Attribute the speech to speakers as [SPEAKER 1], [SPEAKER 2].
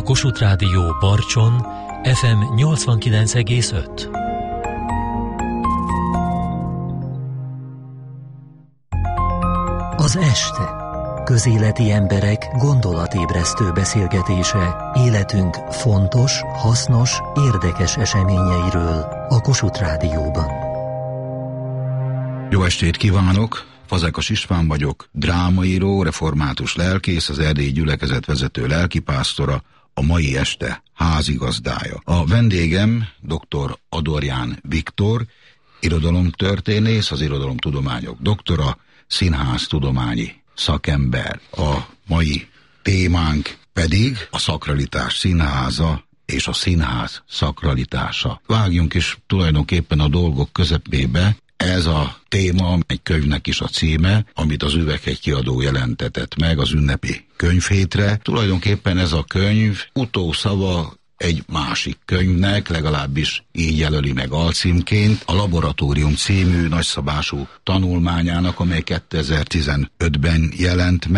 [SPEAKER 1] Kossuth Rádió Barcson FM 89,5.
[SPEAKER 2] Az este. Közéleti emberek gondolatébresztő beszélgetése életünk fontos, hasznos, érdekes eseményeiről a Kossuth Rádióban.
[SPEAKER 3] Jó estét kívánok! Fazekas István vagyok, drámaíró, református lelkész, az erdélyi gyülekezet vezető lelkipásztora, a mai este házigazdája. A vendégem dr. Adorján Viktor, irodalomtörténész, az irodalomtudományok doktora, színháztudományi szakember. A mai témánk pedig a szakralitás színháza és a színház szakralitása. Vágjunk is tulajdonképpen a dolgok közepébe. Ez a téma egy könyvnek is a címe, amit az Üveghegy kiadó jelentetett meg az ünnepi könyvhétre. Tulajdonképpen ez a könyv utószava egy másik könyvnek, legalábbis így jelöli meg alcímként, a Laboratórium című nagyszabású tanulmányának, amely 2015-ben jelent meg.